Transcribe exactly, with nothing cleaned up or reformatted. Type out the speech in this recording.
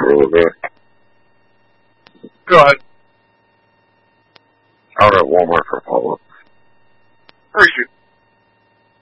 for a little bit. Go ahead. Out at Walmart for follow-up. Appreciate